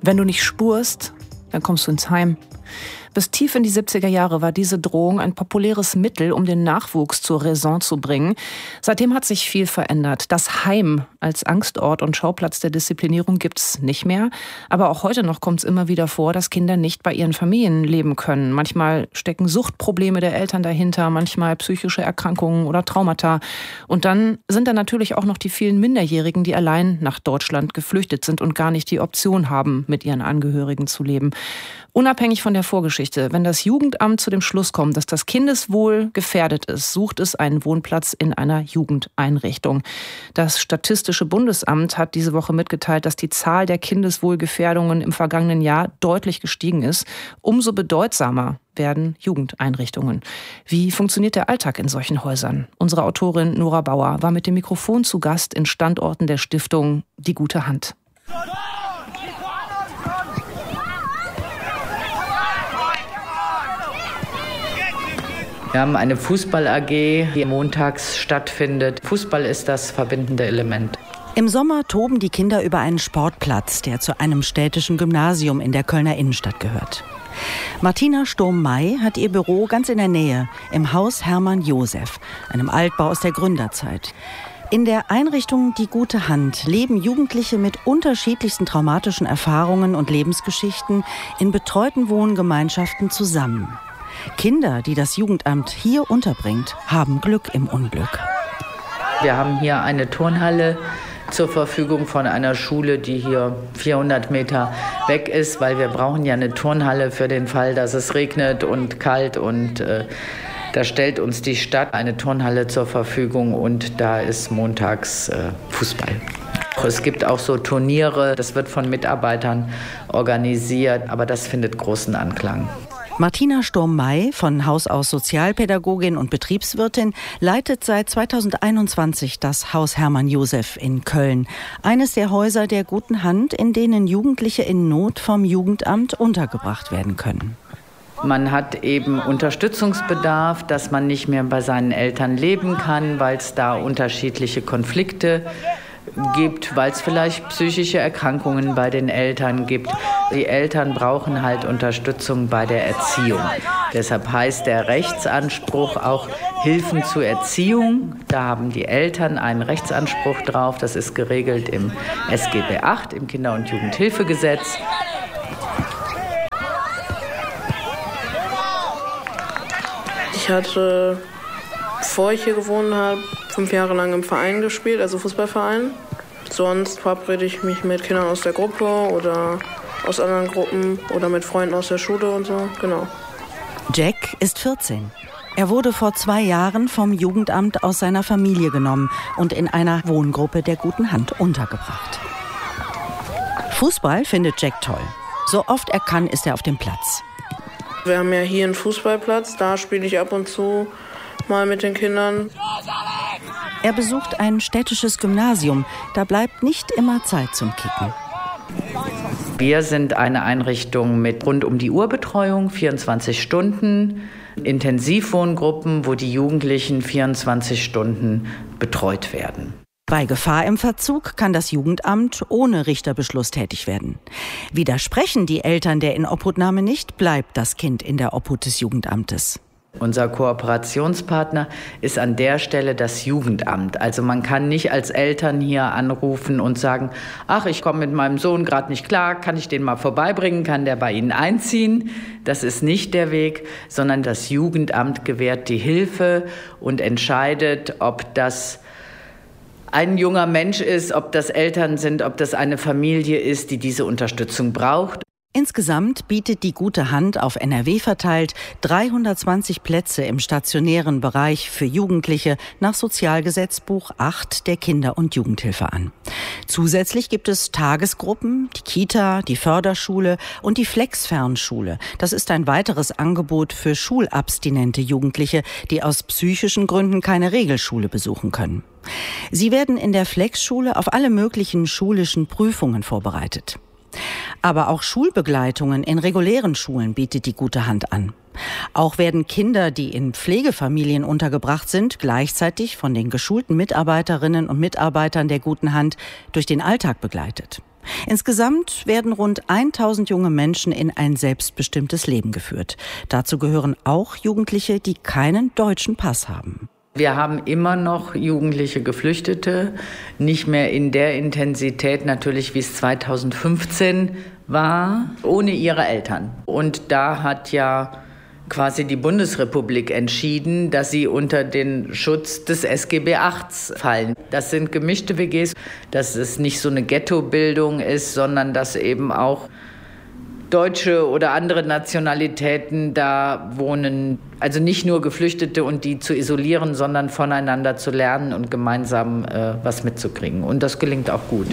Wenn du nicht spurst, dann kommst du ins Heim. Bis tief in die 70er Jahre war diese Drohung ein populäres Mittel, um den Nachwuchs zur Raison zu bringen. Seitdem hat sich viel verändert. Das Heim als Angstort und Schauplatz der Disziplinierung gibt's nicht mehr. Aber auch heute noch kommt es immer wieder vor, dass Kinder nicht bei ihren Familien leben können. Manchmal stecken Suchtprobleme der Eltern dahinter, manchmal psychische Erkrankungen oder Traumata. Und dann sind da natürlich auch noch die vielen Minderjährigen, die allein nach Deutschland geflüchtet sind und gar nicht die Option haben, mit ihren Angehörigen zu leben. Unabhängig von der Vorgeschichte, wenn das Jugendamt zu dem Schluss kommt, dass das Kindeswohl gefährdet ist, sucht es einen Wohnplatz in einer Jugendeinrichtung. Das Statistische Bundesamt hat diese Woche mitgeteilt, dass die Zahl der Kindeswohlgefährdungen im vergangenen Jahr deutlich gestiegen ist. Umso bedeutsamer werden Jugendeinrichtungen. Wie funktioniert der Alltag in solchen Häusern? Unsere Autorin Nora Bauer war mit dem Mikrofon zu Gast in Standorten der Stiftung Die Gute Hand. Wir haben eine Fußball-AG, die montags stattfindet. Fußball ist das verbindende Element. Im Sommer toben die Kinder über einen Sportplatz, der zu einem städtischen Gymnasium in der Kölner Innenstadt gehört. Martina Sturm-May hat ihr Büro ganz in der Nähe, im Haus Hermann Josef, einem Altbau aus der Gründerzeit. In der Einrichtung Die Gute Hand leben Jugendliche mit unterschiedlichsten traumatischen Erfahrungen und Lebensgeschichten in betreuten Wohngemeinschaften zusammen. Kinder, die das Jugendamt hier unterbringt, haben Glück im Unglück. Wir haben hier eine Turnhalle zur Verfügung von einer Schule, die hier 400 Meter weg ist, weil wir brauchen ja eine Turnhalle für den Fall, dass es regnet und kalt und da stellt uns die Stadt eine Turnhalle zur Verfügung und da ist montags Fußball. Es gibt auch so Turniere, das wird von Mitarbeitern organisiert, aber das findet großen Anklang. Martina Sturm-May, von Haus aus Sozialpädagogin und Betriebswirtin, leitet seit 2021 das Haus Hermann Josef in Köln. Eines der Häuser der Guten Hand, in denen Jugendliche in Not vom Jugendamt untergebracht werden können. Man hat eben Unterstützungsbedarf, dass man nicht mehr bei seinen Eltern leben kann, weil es da unterschiedliche Konflikte gibt, weil es vielleicht psychische Erkrankungen bei den Eltern gibt. Die Eltern brauchen halt Unterstützung bei der Erziehung. Deshalb heißt der Rechtsanspruch auch Hilfen zur Erziehung. Da haben die Eltern einen Rechtsanspruch drauf. Das ist geregelt im SGB VIII, im Kinder- und Jugendhilfegesetz. Ich hatte, bevor ich hier gewohnt habe, 5 Jahre lang im Verein gespielt, also Fußballverein. Sonst verabrede ich mich mit Kindern aus der Gruppe oder aus anderen Gruppen oder mit Freunden aus der Schule und so, genau. Jack ist 14. Er wurde vor 2 Jahren vom Jugendamt aus seiner Familie genommen und in einer Wohngruppe der Guten Hand untergebracht. Fußball findet Jack toll. So oft er kann, ist er auf dem Platz. Wir haben ja hier einen Fußballplatz, da spiele ich ab und zu mal mit den Kindern. Er besucht ein städtisches Gymnasium. Da bleibt nicht immer Zeit zum Kicken. Wir sind eine Einrichtung mit rund-um-die-Uhr-Betreuung, 24 Stunden, Intensivwohngruppen, wo die Jugendlichen 24 Stunden betreut werden. Bei Gefahr im Verzug kann das Jugendamt ohne Richterbeschluss tätig werden. Widersprechen die Eltern der Inobhutnahme nicht, bleibt das Kind in der Obhut des Jugendamtes. Unser Kooperationspartner ist an der Stelle das Jugendamt. Also man kann nicht als Eltern hier anrufen und sagen, ach, ich komme mit meinem Sohn gerade nicht klar, kann ich den mal vorbeibringen, kann der bei Ihnen einziehen? Das ist nicht der Weg, sondern das Jugendamt gewährt die Hilfe und entscheidet, ob das ein junger Mensch ist, ob das Eltern sind, ob das eine Familie ist, die diese Unterstützung braucht. Insgesamt bietet die Gute Hand auf NRW verteilt 320 Plätze im stationären Bereich für Jugendliche nach Sozialgesetzbuch 8 der Kinder- und Jugendhilfe an. Zusätzlich gibt es Tagesgruppen, die Kita, die Förderschule und die Flexfernschule. Das ist ein weiteres Angebot für schulabstinente Jugendliche, die aus psychischen Gründen keine Regelschule besuchen können. Sie werden in der Flexschule auf alle möglichen schulischen Prüfungen vorbereitet. Aber auch Schulbegleitungen in regulären Schulen bietet die Gute Hand an. Auch werden Kinder, die in Pflegefamilien untergebracht sind, gleichzeitig von den geschulten Mitarbeiterinnen und Mitarbeitern der Guten Hand durch den Alltag begleitet. Insgesamt werden rund 1000 junge Menschen in ein selbstbestimmtes Leben geführt. Dazu gehören auch Jugendliche, die keinen deutschen Pass haben. Wir haben immer noch jugendliche Geflüchtete, nicht mehr in der Intensität natürlich, wie es 2015 war, ohne ihre Eltern. Und da hat ja quasi die Bundesrepublik entschieden, dass sie unter den Schutz des SGB VIII fallen. Das sind gemischte WGs, dass es nicht so eine Ghettobildung ist, sondern dass eben auch Deutsche oder andere Nationalitäten da wohnen. Also nicht nur Geflüchtete und die zu isolieren, sondern voneinander zu lernen und gemeinsam was mitzukriegen. Und das gelingt auch gut.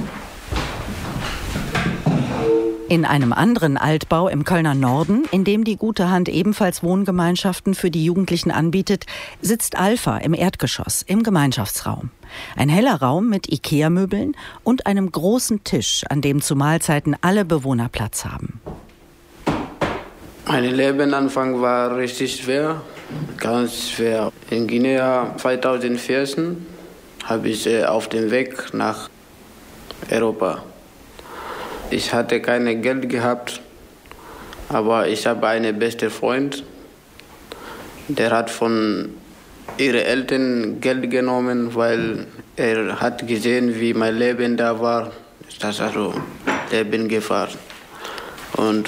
In einem anderen Altbau im Kölner Norden, in dem die Gute Hand ebenfalls Wohngemeinschaften für die Jugendlichen anbietet, sitzt Alpha im Erdgeschoss, im Gemeinschaftsraum. Ein heller Raum mit Ikea-Möbeln und einem großen Tisch, an dem zu Mahlzeiten alle Bewohner Platz haben. Mein Lebensanfang war richtig schwer, ganz schwer. In Guinea 2014 habe ich auf dem Weg nach Europa. Ich hatte kein Geld gehabt, aber ich habe einen besten Freund, der hat von ihren Eltern Geld genommen, weil er hat gesehen, wie mein Leben da war. Das ist also Lebensgefahr. Und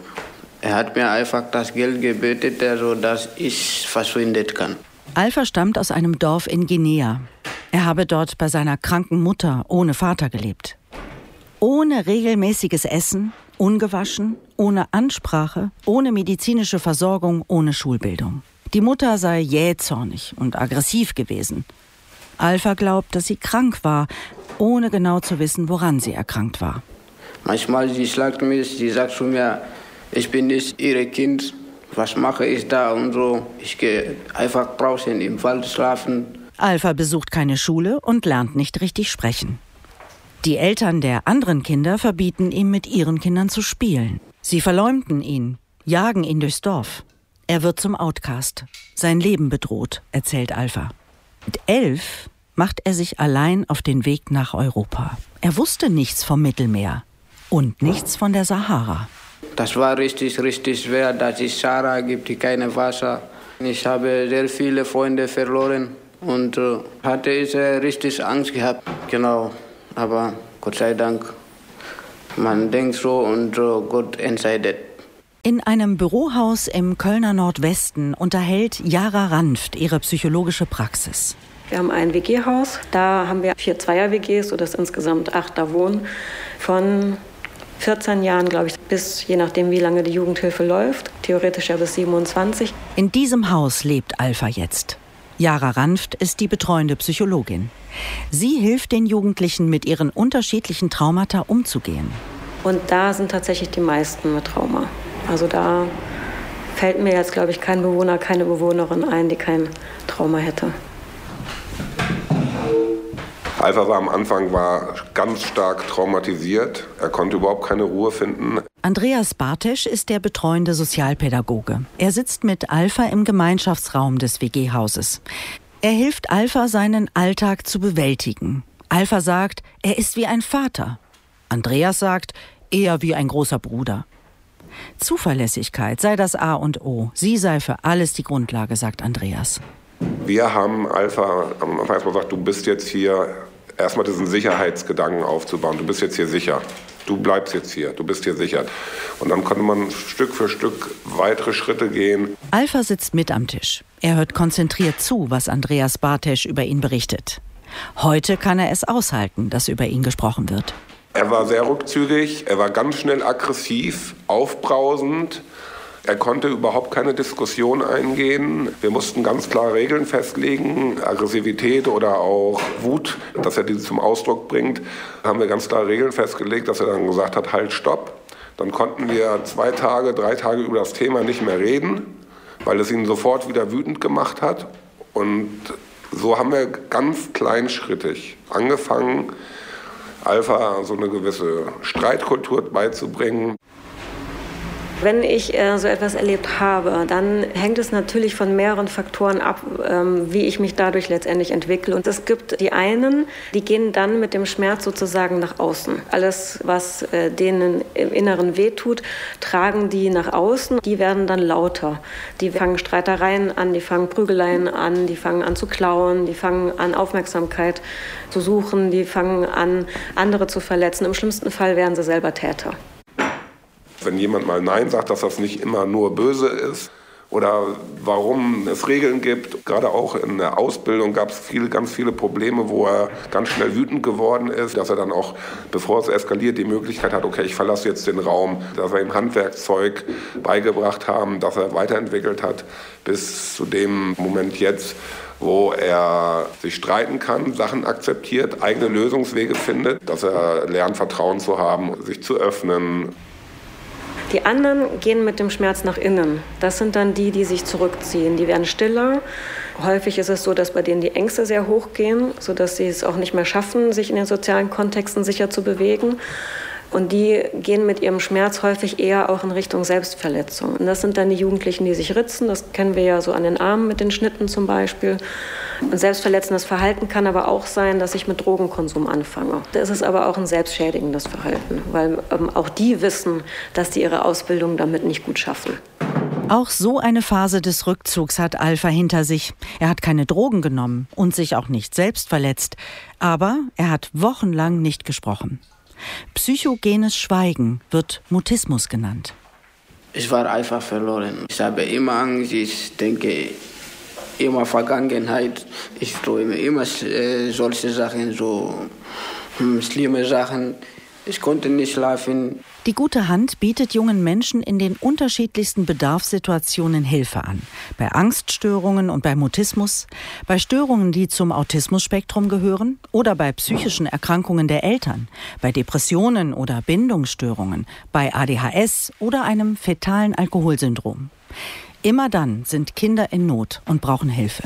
er hat mir einfach das Geld gebetet, also, dass ich verschwinden kann. Alpha stammt aus einem Dorf in Guinea. Er habe dort bei seiner kranken Mutter ohne Vater gelebt. Ohne regelmäßiges Essen, ungewaschen, ohne Ansprache, ohne medizinische Versorgung, ohne Schulbildung. Die Mutter sei jähzornig und aggressiv gewesen. Alpha glaubt, dass sie krank war, ohne genau zu wissen, woran sie erkrankt war. Manchmal sie schlagt mich, sie sagt zu mir, ich bin nicht ihr Kind, was mache ich da und so. Ich gehe einfach draußen im Wald schlafen. Alpha besucht keine Schule und lernt nicht richtig sprechen. Die Eltern der anderen Kinder verbieten ihm, mit ihren Kindern zu spielen. Sie verleumden ihn, jagen ihn durchs Dorf. Er wird zum Outcast. Sein Leben bedroht, erzählt Alpha. Mit 11 macht er sich allein auf den Weg nach Europa. Er wusste nichts vom Mittelmeer und nichts von der Sahara. Das war richtig, richtig schwer. Das ist Sahara, gibt kein Wasser. Ich habe sehr viele Freunde verloren und hatte richtig Angst gehabt. Genau. Aber Gott sei Dank, man denkt so und Gott entscheidet. In einem Bürohaus im Kölner Nordwesten unterhält Jara Ranft ihre psychologische Praxis. Wir haben ein WG-Haus, da haben wir 4 Zweier-WGs, sodass insgesamt 8 da wohnen. Von 14 Jahren, glaube ich, bis je nachdem, wie lange die Jugendhilfe läuft, theoretisch ja bis 27. In diesem Haus lebt Alpha jetzt. Jara Ranft ist die betreuende Psychologin. Sie hilft den Jugendlichen, mit ihren unterschiedlichen Traumata umzugehen. Und da sind tatsächlich die meisten mit Trauma. Also da fällt mir jetzt, glaube ich, kein Bewohner, keine Bewohnerin ein, die kein Trauma hätte. Alpha war am Anfang ganz stark traumatisiert. Er konnte überhaupt keine Ruhe finden. Andreas Bartesch ist der betreuende Sozialpädagoge. Er sitzt mit Alpha im Gemeinschaftsraum des WG-Hauses. Er hilft Alpha, seinen Alltag zu bewältigen. Alpha sagt, er ist wie ein Vater. Andreas sagt, eher wie ein großer Bruder. Zuverlässigkeit sei das A und O. Sie sei für alles die Grundlage, sagt Andreas. Wir haben Alpha am Anfang erstmal gesagt, du bist jetzt hier, erstmal diesen Sicherheitsgedanken aufzubauen. Du bist jetzt hier sicher. Du bleibst jetzt hier. Du bist hier sicher. Und dann konnte man Stück für Stück weitere Schritte gehen. Alpha sitzt mit am Tisch. Er hört konzentriert zu, was Andreas Bartesch über ihn berichtet. Heute kann er es aushalten, dass über ihn gesprochen wird. Er war sehr rückzügig, er war ganz schnell aggressiv, aufbrausend. Er konnte überhaupt keine Diskussion eingehen. Wir mussten ganz klar Regeln festlegen, Aggressivität oder auch Wut, dass er diese zum Ausdruck bringt. Da haben wir ganz klar Regeln festgelegt, dass er dann gesagt hat, halt, stopp. Dann konnten wir 2 Tage, 3 Tage über das Thema nicht mehr reden, weil es ihn sofort wieder wütend gemacht hat. Und so haben wir ganz kleinschrittig angefangen, Alpha so eine gewisse Streitkultur beizubringen. Wenn ich so etwas erlebt habe, dann hängt es natürlich von mehreren Faktoren ab, wie ich mich dadurch letztendlich entwickle. Und es gibt die einen, die gehen dann mit dem Schmerz sozusagen nach außen. Alles, was denen im Inneren wehtut, tragen die nach außen. Die werden dann lauter. Die fangen Streitereien an, die fangen Prügeleien an, die fangen an zu klauen, die fangen an Aufmerksamkeit zu suchen, die fangen an, andere zu verletzen. Im schlimmsten Fall werden sie selber Täter. Wenn jemand mal Nein sagt, dass das nicht immer nur böse ist oder warum es Regeln gibt. Gerade auch in der Ausbildung gab es ganz viele Probleme, wo er ganz schnell wütend geworden ist, dass er dann auch, bevor es eskaliert, die Möglichkeit hat, okay, ich verlasse jetzt den Raum, dass wir ihm Handwerkszeug beigebracht haben, das er weiterentwickelt hat, bis zu dem Moment jetzt, wo er sich streiten kann, Sachen akzeptiert, eigene Lösungswege findet, dass er lernt, Vertrauen zu haben, sich zu öffnen. Die anderen gehen mit dem Schmerz nach innen. Das sind dann die, die sich zurückziehen. Die werden stiller. Häufig ist es so, dass bei denen die Ängste sehr hoch gehen, sodass sie es auch nicht mehr schaffen, sich in den sozialen Kontexten sicher zu bewegen. Und die gehen mit ihrem Schmerz häufig eher auch in Richtung Selbstverletzung. Und das sind dann die Jugendlichen, die sich ritzen. Das kennen wir ja so an den Armen mit den Schnitten zum Beispiel. Und selbstverletzendes Verhalten kann aber auch sein, dass ich mit Drogenkonsum anfange. Das ist aber auch ein selbstschädigendes Verhalten, weil auch die wissen, dass die ihre Ausbildung damit nicht gut schaffen. Auch so eine Phase des Rückzugs hat Alpha hinter sich. Er hat keine Drogen genommen und sich auch nicht selbst verletzt. Aber er hat wochenlang nicht gesprochen. Psychogenes Schweigen wird Mutismus genannt. Ich war einfach verloren. Ich habe immer Angst, ich denke immer Vergangenheit. Ich träume immer solche Sachen, so schlimme Sachen. Ich konnte nicht schlafen. Die gute Hand bietet jungen Menschen in den unterschiedlichsten Bedarfssituationen Hilfe an. Bei Angststörungen und bei Mutismus, bei Störungen, die zum Autismusspektrum gehören oder bei psychischen Erkrankungen der Eltern, bei Depressionen oder Bindungsstörungen, bei ADHS oder einem fetalen Alkoholsyndrom. Immer dann sind Kinder in Not und brauchen Hilfe.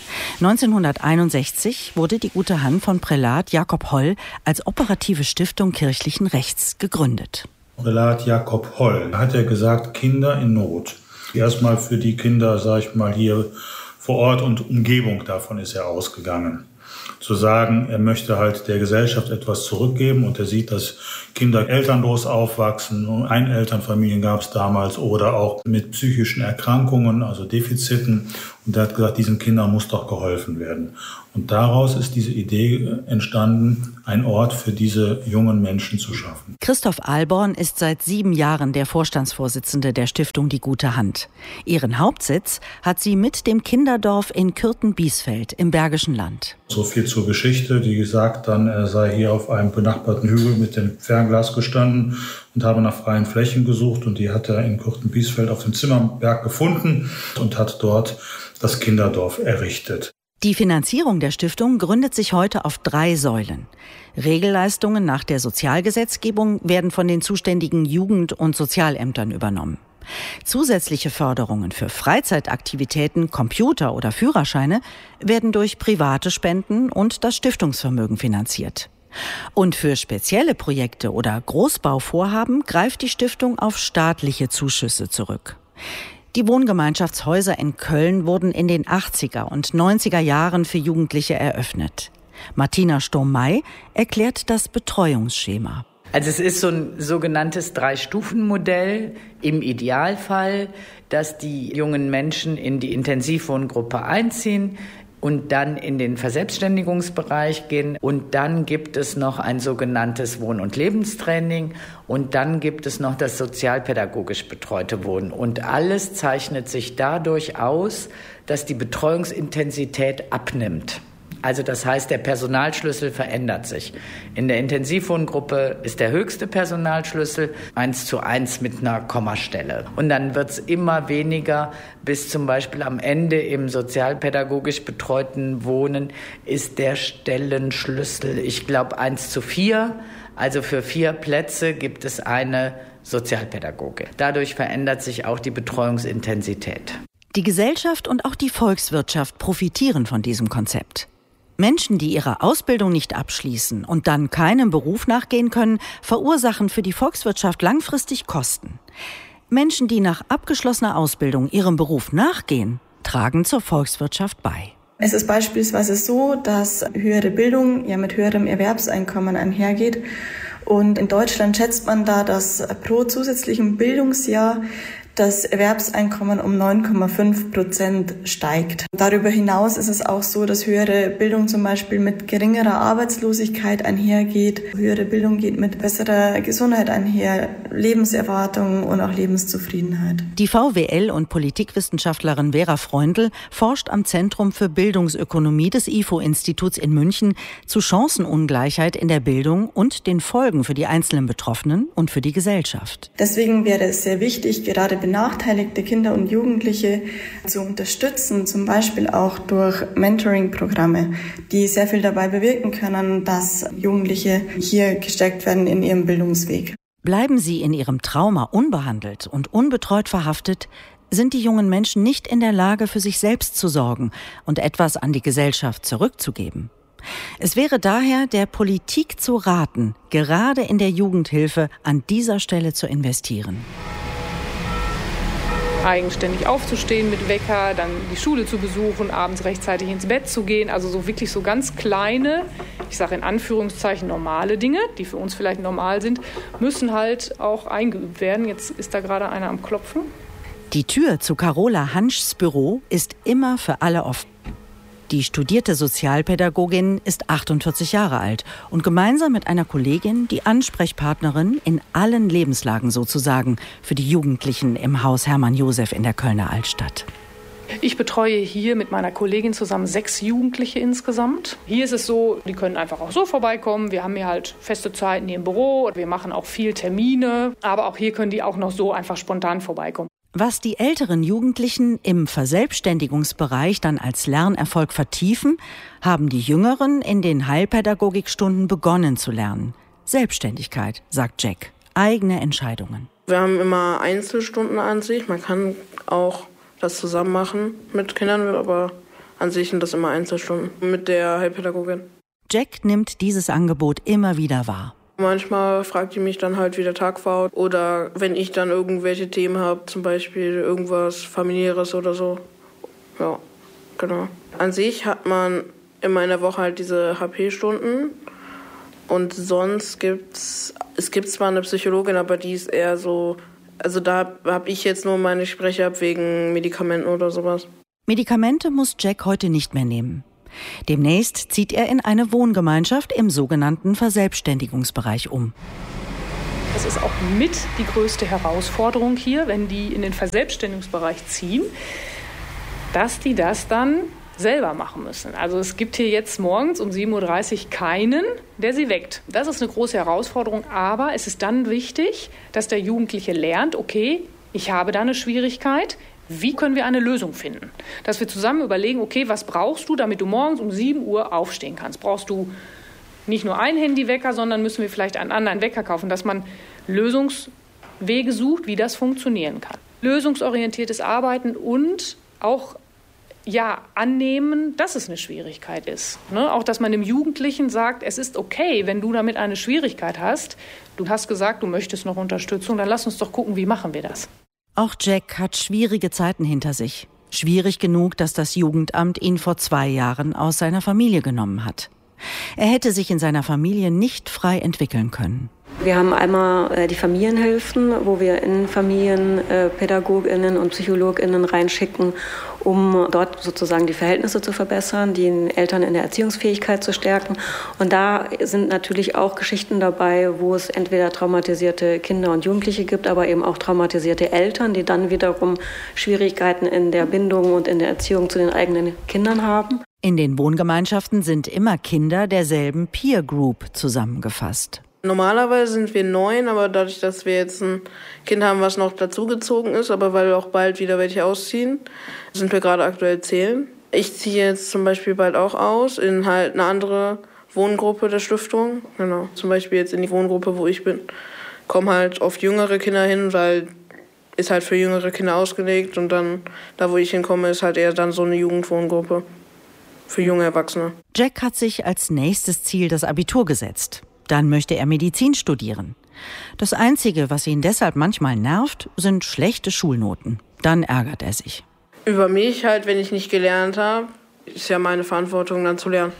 1961 wurde die gute Hand von Prälat Jakob Holl als operative Stiftung kirchlichen Rechts gegründet. Prälat Jakob Holl hat ja gesagt, Kinder in Not. Erstmal für die Kinder, sage ich mal, hier vor Ort und Umgebung, davon ist er ausgegangen. Zu sagen, er möchte halt der Gesellschaft etwas zurückgeben und er sieht, dass Kinder elternlos aufwachsen. Einelternfamilien gab es damals oder auch mit psychischen Erkrankungen, also Defiziten. Und er hat gesagt, diesen Kindern muss doch geholfen werden. Und daraus ist diese Idee entstanden, einen Ort für diese jungen Menschen zu schaffen. Christoph Alborn ist seit 7 Jahren der Vorstandsvorsitzende der Stiftung Die Gute Hand. Ihren Hauptsitz hat sie mit dem Kinderdorf in Kürten-Biesfeld im Bergischen Land. So viel zur Geschichte. Wie gesagt, dann er sei hier auf einem benachbarten Hügel mit dem Fernglas gestanden und habe nach freien Flächen gesucht. Und die hat er in Kürten-Biesfeld auf dem Zimmerberg gefunden und hat dort das Kinderdorf errichtet. Die Finanzierung der Stiftung gründet sich heute auf 3 Säulen. Regelleistungen nach der Sozialgesetzgebung werden von den zuständigen Jugend- und Sozialämtern übernommen. Zusätzliche Förderungen für Freizeitaktivitäten, Computer oder Führerscheine werden durch private Spenden und das Stiftungsvermögen finanziert. Und für spezielle Projekte oder Großbauvorhaben greift die Stiftung auf staatliche Zuschüsse zurück. Die Wohngemeinschaftshäuser in Köln wurden in den 80er und 90er Jahren für Jugendliche eröffnet. Martina Sturm-May erklärt das Betreuungsschema. Also es ist so ein sogenanntes 3-Stufen-Modell im Idealfall, dass die jungen Menschen in die Intensivwohngruppe einziehen und dann in den Verselbstständigungsbereich gehen. Und dann gibt es noch ein sogenanntes Wohn- und Lebenstraining. Und dann gibt es noch das sozialpädagogisch betreute Wohnen. Und alles zeichnet sich dadurch aus, dass die Betreuungsintensität abnimmt. Also das heißt, der Personalschlüssel verändert sich. In der Intensivwohngruppe ist der höchste Personalschlüssel 1:1 mit einer Kommastelle. Und dann wird es immer weniger, bis zum Beispiel am Ende im sozialpädagogisch betreuten Wohnen ist der Stellenschlüssel, ich glaube, 1:4. Also für 4 Plätze gibt es eine Sozialpädagoge. Dadurch verändert sich auch die Betreuungsintensität. Die Gesellschaft und auch die Volkswirtschaft profitieren von diesem Konzept. Menschen, die ihre Ausbildung nicht abschließen und dann keinem Beruf nachgehen können, verursachen für die Volkswirtschaft langfristig Kosten. Menschen, die nach abgeschlossener Ausbildung ihrem Beruf nachgehen, tragen zur Volkswirtschaft bei. Es ist beispielsweise so, dass höhere Bildung ja mit höherem Erwerbseinkommen einhergeht. Und in Deutschland schätzt man da, dass pro zusätzlichem Bildungsjahr das Erwerbseinkommen um 9,5% steigt. Darüber hinaus ist es auch so, dass höhere Bildung zum Beispiel mit geringerer Arbeitslosigkeit einhergeht. Höhere Bildung geht mit besserer Gesundheit einher, Lebenserwartung und auch Lebenszufriedenheit. Die VWL- und Politikwissenschaftlerin Vera Freundl forscht am Zentrum für Bildungsökonomie des IFO-Instituts in München zu Chancenungleichheit in der Bildung und den Folgen für die einzelnen Betroffenen und für die Gesellschaft. Deswegen wäre es sehr wichtig, gerade benachteiligte Kinder und Jugendliche zu unterstützen, zum Beispiel auch durch Mentoring-Programme, die sehr viel dabei bewirken können, dass Jugendliche hier gestärkt werden in ihrem Bildungsweg. Bleiben sie in ihrem Trauma unbehandelt und unbetreut verhaftet, sind die jungen Menschen nicht in der Lage, für sich selbst zu sorgen und etwas an die Gesellschaft zurückzugeben. Es wäre daher der Politik zu raten, gerade in der Jugendhilfe an dieser Stelle zu investieren. Eigenständig aufzustehen mit Wecker, dann die Schule zu besuchen, abends rechtzeitig ins Bett zu gehen. Also so wirklich so ganz kleine, ich sage in Anführungszeichen normale Dinge, die für uns vielleicht normal sind, müssen halt auch eingeübt werden. Jetzt ist da gerade einer am Klopfen. Die Tür zu Carola Hanschs Büro ist immer für alle offen. Die studierte Sozialpädagogin ist 48 Jahre alt und gemeinsam mit einer Kollegin die Ansprechpartnerin in allen Lebenslagen sozusagen für die Jugendlichen im Haus Hermann Josef in der Kölner Altstadt. Ich betreue hier mit meiner Kollegin zusammen 6 Jugendliche insgesamt. Hier ist es so, die können einfach auch so vorbeikommen. Wir haben hier halt feste Zeiten hier im Büro. Wir machen auch viel Termine. Aber auch hier können die auch noch so einfach spontan vorbeikommen. Was die älteren Jugendlichen im Verselbstständigungsbereich dann als Lernerfolg vertiefen, haben die Jüngeren in den Heilpädagogikstunden begonnen zu lernen. Selbstständigkeit, sagt Jack. Eigene Entscheidungen. Wir haben immer Einzelstunden an sich. Man kann auch das zusammen machen mit Kindern, aber an sich sind das immer Einzelstunden mit der Heilpädagogin. Jack nimmt dieses Angebot immer wieder wahr. Manchmal fragt die mich dann halt, wie der Tag war. Oder wenn ich dann irgendwelche Themen habe, zum Beispiel irgendwas Familiäres oder so. Ja, genau. An sich hat man immer in der Woche halt diese HP-Stunden. Und sonst es gibt zwar eine Psychologin, aber die ist eher so, also da habe ich jetzt nur meine Gespräche ab wegen Medikamenten oder sowas. Medikamente muss Jack heute nicht mehr nehmen. Demnächst zieht er in eine Wohngemeinschaft im sogenannten Verselbstständigungsbereich um. Das ist auch mit die größte Herausforderung hier, wenn die in den Verselbstständigungsbereich ziehen, dass die das dann selber machen müssen. Also es gibt hier jetzt morgens um 7.30 Uhr keinen, der sie weckt. Das ist eine große Herausforderung, aber es ist dann wichtig, dass der Jugendliche lernt, okay, ich habe da eine Schwierigkeit, wie können wir eine Lösung finden? Dass wir zusammen überlegen, okay, was brauchst du, damit du morgens um 7 Uhr aufstehen kannst? Brauchst du nicht nur einen Handywecker, sondern müssen wir vielleicht einen anderen Wecker kaufen, dass man Lösungswege sucht, wie das funktionieren kann. Lösungsorientiertes Arbeiten und auch annehmen, dass es eine Schwierigkeit ist. Ne? Auch, dass man dem Jugendlichen sagt, es ist okay, wenn du damit eine Schwierigkeit hast. Du hast gesagt, du möchtest noch Unterstützung, dann lass uns doch gucken, wie machen wir das. Auch Jack hat schwierige Zeiten hinter sich. Schwierig genug, dass das Jugendamt ihn vor 2 Jahren aus seiner Familie genommen hat. Er hätte sich in seiner Familie nicht frei entwickeln können. Wir haben einmal die Familienhilfen, wo wir in Familien PädagogInnen und PsychologInnen reinschicken, um dort sozusagen die Verhältnisse zu verbessern, die Eltern in der Erziehungsfähigkeit zu stärken. Und da sind natürlich auch Geschichten dabei, wo es entweder traumatisierte Kinder und Jugendliche gibt, aber eben auch traumatisierte Eltern, die dann wiederum Schwierigkeiten in der Bindung und in der Erziehung zu den eigenen Kindern haben. In den Wohngemeinschaften sind immer Kinder derselben Peer Group zusammengefasst. Normalerweise sind wir 9, aber dadurch, dass wir jetzt ein Kind haben, was noch dazugezogen ist, aber weil auch bald wieder welche ausziehen, sind wir gerade aktuell 10. Ich ziehe jetzt zum Beispiel bald auch aus in halt eine andere Wohngruppe der Stiftung. Genau, zum Beispiel jetzt in die Wohngruppe, wo ich bin. Komme halt auf jüngere Kinder hin, weil ist halt für jüngere Kinder ausgelegt. Und dann, da wo ich hinkomme, ist halt eher dann so eine Jugendwohngruppe für junge Erwachsene. Jack hat sich als nächstes Ziel das Abitur gesetzt. Dann möchte er Medizin studieren. Das Einzige, was ihn deshalb manchmal nervt, sind schlechte Schulnoten. Dann ärgert er sich. Über mich halt, wenn ich nicht gelernt habe, ist ja meine Verantwortung, dann zu lernen.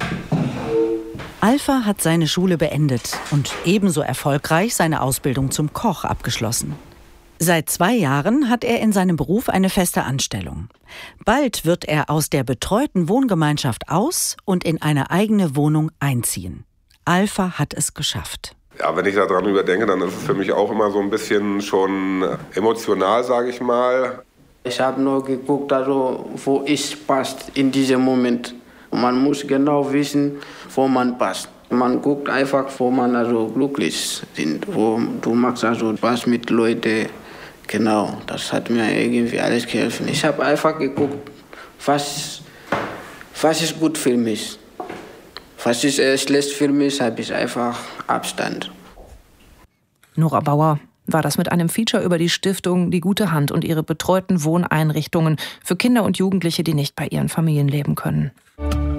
Alpha hat seine Schule beendet und ebenso erfolgreich seine Ausbildung zum Koch abgeschlossen. Seit 2 Jahren hat er in seinem Beruf eine feste Anstellung. Bald wird er aus der betreuten Wohngemeinschaft aus und in eine eigene Wohnung einziehen. Alpha hat es geschafft. Ja, wenn ich daran überdenke, dann ist es für mich auch immer so ein bisschen schon emotional, sage ich mal. Ich habe nur geguckt, also, wo es passt in diesem Moment. Man muss genau wissen, wo man passt. Man guckt einfach, wo man also glücklich ist, wo du machst also Spaß mit Leuten. Genau, das hat mir irgendwie alles geholfen. Ich habe einfach geguckt, was ist gut für mich. Was ist schlecht für mich, habe ich einfach Abstand. Nora Bauer war das mit einem Feature über die Stiftung Die Gute Hand und ihre betreuten Wohneinrichtungen für Kinder und Jugendliche, die nicht bei ihren Familien leben können.